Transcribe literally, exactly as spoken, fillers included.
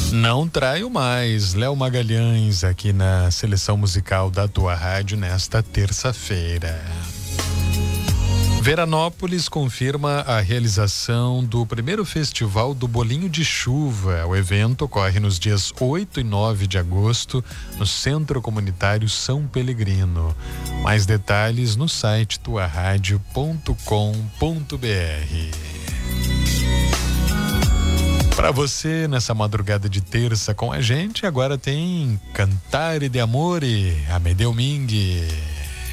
Não traio mais, Léo Magalhães aqui na seleção musical da tua rádio nesta terça-feira. Veranópolis confirma a realização do primeiro festival do Bolinho de Chuva. O evento ocorre nos dias oito e nove de agosto no Centro Comunitário São Pelegrino. Mais detalhes no site tua rádio ponto com ponto br. Para você, nessa madrugada de terça com a gente, agora tem Cantare de Amore, Amedeo Minghi.